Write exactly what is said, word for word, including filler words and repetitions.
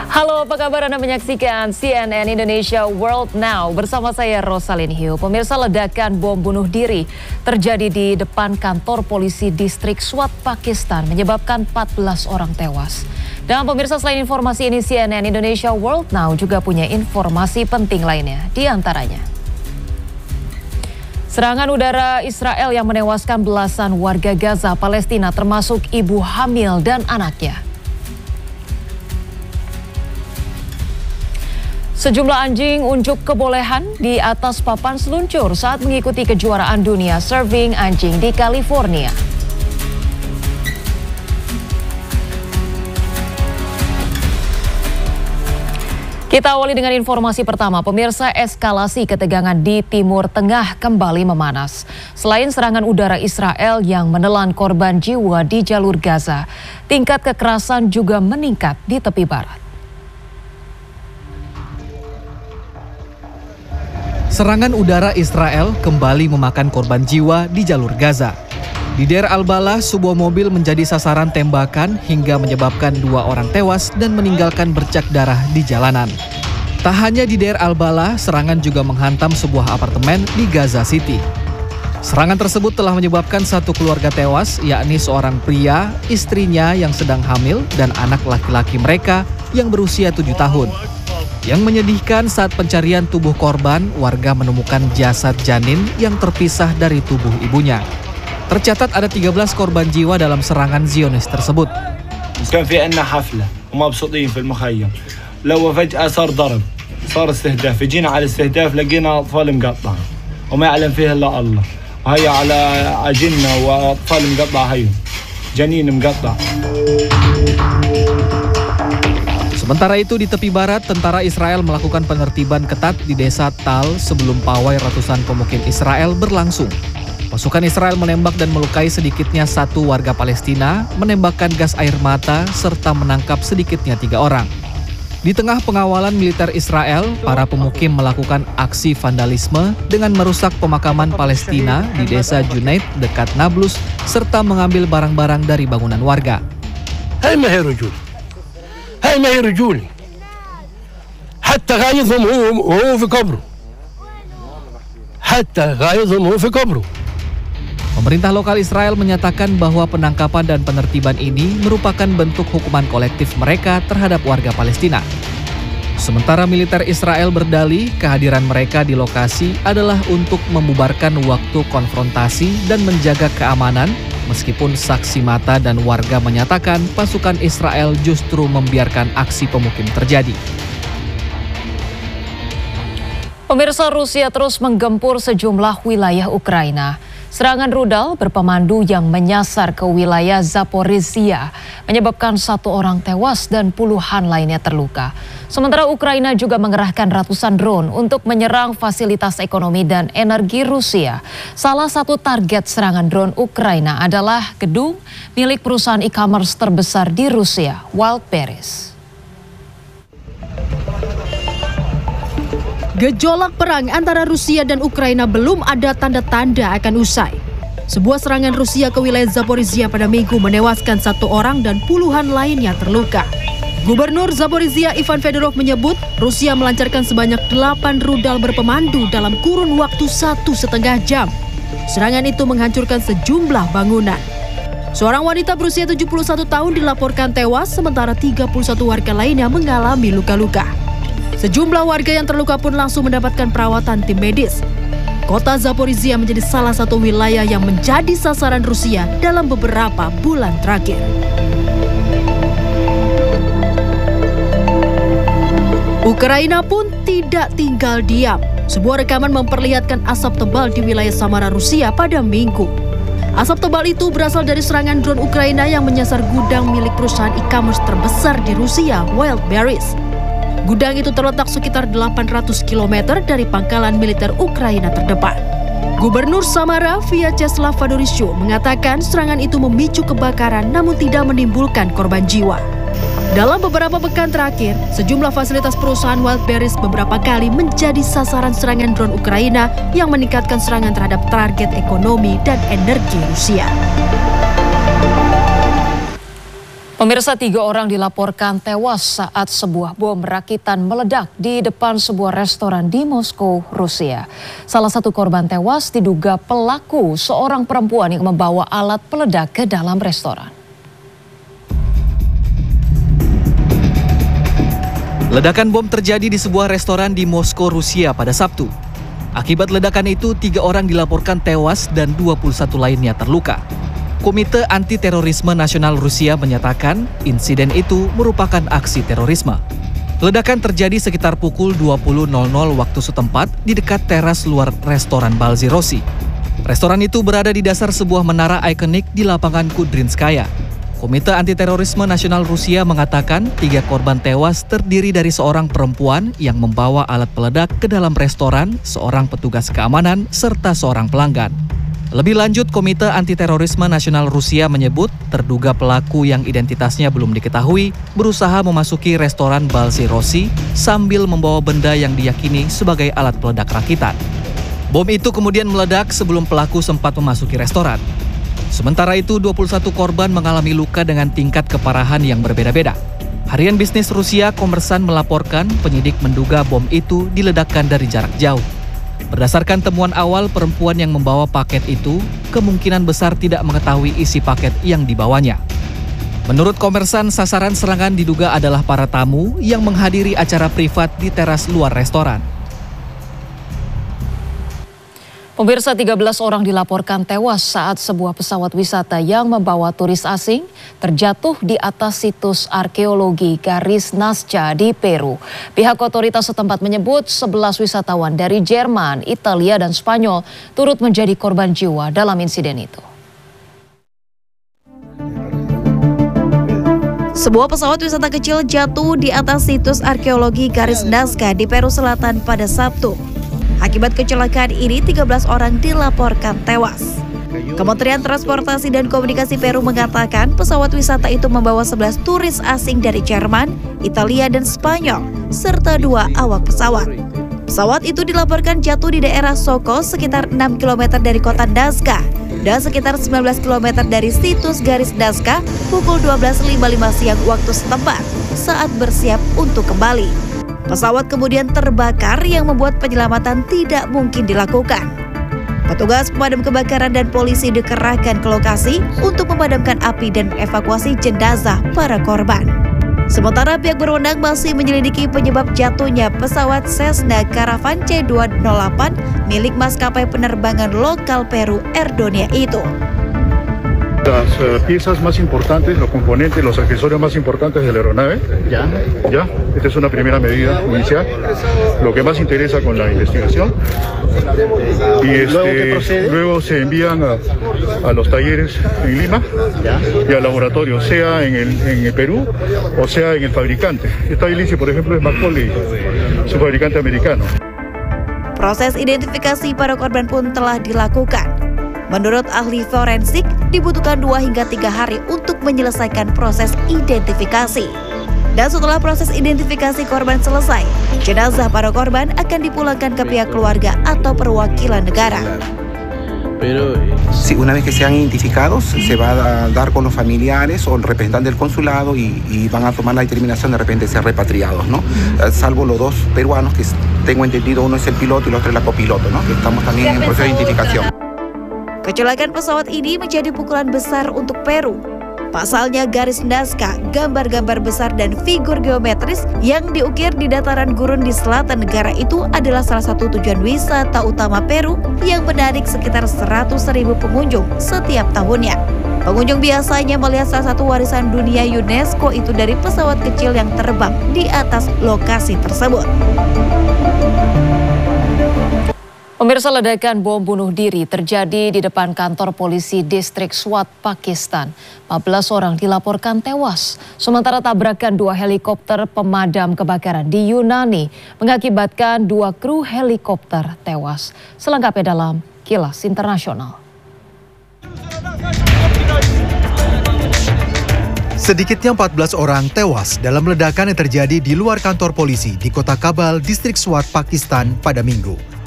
Halo, apa kabar? Anda menyaksikan C N N Indonesia World Now bersama saya Rosalyn Hiu. Pemirsa, ledakan bom bunuh diri terjadi di depan kantor polisi distrik Swat, Pakistan menyebabkan empat belas orang tewas. Dan pemirsa, selain informasi ini, C N N Indonesia World Now juga punya informasi penting lainnya, di antaranya serangan udara Israel yang menewaskan belasan warga Gaza, Palestina, termasuk ibu hamil dan anaknya. Sejumlah anjing unjuk kebolehan di atas papan seluncur saat mengikuti kejuaraan dunia surfing anjing di California. Kita awali dengan informasi pertama. Pemirsa, eskalasi ketegangan di Timur Tengah kembali memanas. Selain serangan udara Israel yang menelan korban jiwa di jalur Gaza, tingkat kekerasan juga meningkat di tepi barat. Serangan udara Israel kembali memakan korban jiwa di jalur Gaza. Di Deir al-Balah, sebuah mobil menjadi sasaran tembakan hingga menyebabkan dua orang tewas dan meninggalkan bercak darah di jalanan. Tak hanya di Deir al-Balah, serangan juga menghantam sebuah apartemen di Gaza City. Serangan tersebut telah menyebabkan satu keluarga tewas, yakni seorang pria, istrinya yang sedang hamil, dan anak laki-laki mereka yang berusia tujuh tahun. Yang menyedihkan, saat pencarian tubuh korban, warga menemukan jasad janin yang terpisah dari tubuh ibunya. Tercatat ada tiga belas korban jiwa dalam serangan Zionis tersebut. كان في عندنا حفلة ومبسوطين في المخيم لو فجأة صار ضرب صار استهداف جينا على الاستهداف لقينا أطفال مقطعة وما يعلم فيها إلا الله وهي على عجلنا وأطفال مقطعة هيهم جنين مقطع. Sementara itu, di tepi barat, tentara Israel melakukan penertiban ketat di desa Tal sebelum pawai ratusan pemukim Israel berlangsung. Pasukan Israel menembak dan melukai sedikitnya satu warga Palestina, menembakkan gas air mata, serta menangkap sedikitnya tiga orang. Di tengah pengawalan militer Israel, para pemukim melakukan aksi vandalisme dengan merusak pemakaman Palestina di desa Junaid dekat Nablus, serta mengambil barang-barang dari bangunan warga. Hai maherujul. هاي ما هي رجولي حتى غايظهم هو هو في قبره حتى غايظهم هو في قبره. Pemerintah lokal Israel menyatakan bahwa penangkapan dan penertiban ini merupakan bentuk hukuman kolektif mereka terhadap warga Palestina. Sementara militer Israel berdalih kehadiran mereka di lokasi adalah untuk membubarkan waktu konfrontasi dan menjaga keamanan, meskipun saksi mata dan warga menyatakan pasukan Israel justru membiarkan aksi pemukim terjadi. Pemirsa, Rusia terus menggempur sejumlah wilayah Ukraina. Serangan rudal berpemandu yang menyasar ke wilayah Zaporizhia menyebabkan satu orang tewas dan puluhan lainnya terluka. Sementara Ukraina juga mengerahkan ratusan drone untuk menyerang fasilitas ekonomi dan energi Rusia. Salah satu target serangan drone Ukraina adalah gedung milik perusahaan e-commerce terbesar di Rusia, Wildberries. Gejolak perang antara Rusia dan Ukraina belum ada tanda-tanda akan usai. Sebuah serangan Rusia ke wilayah Zaporizhia pada Minggu menewaskan satu orang dan puluhan lainnya terluka. Gubernur Zaporizhia Ivan Fedorov menyebut Rusia melancarkan sebanyak delapan rudal berpemandu dalam kurun waktu satu setengah jam. Serangan itu menghancurkan sejumlah bangunan. Seorang wanita berusia tujuh puluh satu tahun dilaporkan tewas, sementara tiga puluh satu warga lainnya mengalami luka-luka. Sejumlah warga yang terluka pun langsung mendapatkan perawatan tim medis. Kota Zaporizhia menjadi salah satu wilayah yang menjadi sasaran Rusia dalam beberapa bulan terakhir. Ukraina pun tidak tinggal diam. Sebuah rekaman memperlihatkan asap tebal di wilayah Samara, Rusia pada Minggu. Asap tebal itu berasal dari serangan drone Ukraina yang menyasar gudang milik perusahaan e-commerce terbesar di Rusia, Wildberries. Gudang itu terletak sekitar delapan ratus kilometer dari pangkalan militer Ukraina terdepan. Gubernur Samara, Vyacheslav Fedorishuk, mengatakan serangan itu memicu kebakaran namun tidak menimbulkan korban jiwa. Dalam beberapa pekan terakhir, sejumlah fasilitas perusahaan Wildberries beberapa kali menjadi sasaran serangan drone Ukraina yang meningkatkan serangan terhadap target ekonomi dan energi Rusia. Pemirsa, tiga orang dilaporkan tewas saat sebuah bom rakitan meledak di depan sebuah restoran di Moskow, Rusia. Salah satu korban tewas diduga pelaku, seorang perempuan yang membawa alat peledak ke dalam restoran. Ledakan bom terjadi di sebuah restoran di Moskow, Rusia pada Sabtu. Akibat ledakan itu, tiga orang dilaporkan tewas dan dua puluh satu lainnya terluka. Komite Anti-Terorisme Nasional Rusia menyatakan insiden itu merupakan aksi terorisme. Ledakan terjadi sekitar pukul dua puluh waktu setempat di dekat teras luar restoran Balzy Rossi. Restoran itu berada di dasar sebuah menara ikonik di lapangan Kudrinskaya. Komite Anti-Terorisme Nasional Rusia mengatakan tiga korban tewas terdiri dari seorang perempuan yang membawa alat peledak ke dalam restoran, seorang petugas keamanan, serta seorang pelanggan. Lebih lanjut, Komite Anti-Terorisme Nasional Rusia menyebut terduga pelaku yang identitasnya belum diketahui berusaha memasuki restoran Balzy Rossi sambil membawa benda yang diyakini sebagai alat peledak rakitan. Bom itu kemudian meledak sebelum pelaku sempat memasuki restoran. Sementara itu, dua puluh satu korban mengalami luka dengan tingkat keparahan yang berbeda-beda. Harian bisnis Rusia Kommersan melaporkan penyidik menduga bom itu diledakkan dari jarak jauh. Berdasarkan temuan awal, perempuan yang membawa paket itu kemungkinan besar tidak mengetahui isi paket yang dibawanya. Menurut Kommersan, sasaran serangan diduga adalah para tamu yang menghadiri acara privat di teras luar restoran. Pemirsa, tiga belas orang dilaporkan tewas saat sebuah pesawat wisata yang membawa turis asing terjatuh di atas situs arkeologi Garis Nazca di Peru. Pihak otoritas setempat menyebut sebelas wisatawan dari Jerman, Italia, dan Spanyol turut menjadi korban jiwa dalam insiden itu. Sebuah pesawat wisata kecil jatuh di atas situs arkeologi Garis Nazca di Peru Selatan pada Sabtu. Akibat kecelakaan ini, tiga belas orang dilaporkan tewas. Kementerian Transportasi dan Komunikasi Peru mengatakan pesawat wisata itu membawa sebelas turis asing dari Jerman, Italia, dan Spanyol, serta dua awak pesawat. Pesawat itu dilaporkan jatuh di daerah Soko sekitar enam kilometer dari kota Nazca dan sekitar sembilan belas kilometer dari situs Garis Nazca pukul dua belas lima puluh lima siang waktu setempat saat bersiap untuk kembali. Pesawat kemudian terbakar yang membuat penyelamatan tidak mungkin dilakukan. Petugas pemadam kebakaran dan polisi dikerahkan ke lokasi untuk memadamkan api dan mengevakuasi jenazah para korban. Sementara pihak berwenang masih menyelidiki penyebab jatuhnya pesawat Cessna Caravan C dua nol delapan milik maskapai penerbangan lokal Peru Erdonia itu. Las uh, piezas más importantes, los componentes, los accesorios más importantes de la aeronave. Ya. Ya. Esta es una primera medida inicial. Lo que más interesa con la investigación. Y este, luego se envían a, a los talleres en Lima ya. Y al laboratorio, sea en el, en el Perú o sea en el fabricante. Esta hélice, por ejemplo, es Macaulay, es un fabricante americano. Proses identifikasi para korban pun telah dilakukan. Menurut ahli forensik, dibutuhkan dua hingga tiga hari untuk menyelesaikan proses identifikasi. Dan setelah proses identifikasi korban selesai, jenazah para korban akan dipulangkan ke pihak keluarga atau perwakilan negara. Sí, una vez que sean identificados, se va a dar con los familiares o el representante del consulado y, y van a tomar la determinación de repente de ser repatriados, ¿no? Uh, salvo los dos peruanos, que tengo entendido uno es el piloto y el otro es la copiloto, ¿no? Que estamos también en proceso de identificación. Kecelakaan pesawat ini menjadi pukulan besar untuk Peru. Pasalnya Garis Nazca, gambar-gambar besar dan figur geometris yang diukir di dataran gurun di selatan negara itu adalah salah satu tujuan wisata utama Peru yang menarik sekitar seratus ribu pengunjung setiap tahunnya. Pengunjung biasanya melihat salah satu warisan dunia UNESCO itu dari pesawat kecil yang terbang di atas lokasi tersebut. Pemirsa, ledakan bom bunuh diri terjadi di depan kantor polisi distrik Swat, Pakistan. empat belas orang dilaporkan tewas, sementara tabrakan dua helikopter pemadam kebakaran di Yunani mengakibatkan dua kru helikopter tewas. Selengkapnya dalam Kilas Internasional. Sedikitnya empat belas orang tewas dalam ledakan yang terjadi di luar kantor polisi di kota Kabul, distrik Swat, Pakistan pada Minggu.